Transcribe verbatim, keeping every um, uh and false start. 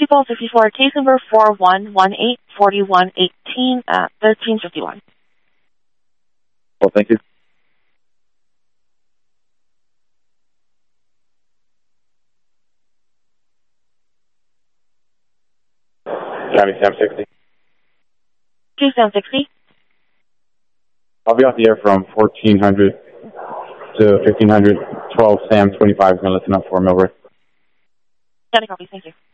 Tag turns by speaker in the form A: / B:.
A: Pulse sixty-four, case number four one one eight four one one eight, uh, thirteen fifty-one.
B: Well, thank you. County Sam sixty.
A: Two Sam sixty.
B: I'll be off the air from fourteen hundred to fifteen hundred. twelve Sam twenty-five is going to listen up for Milworth.
A: Got a copy, thank you.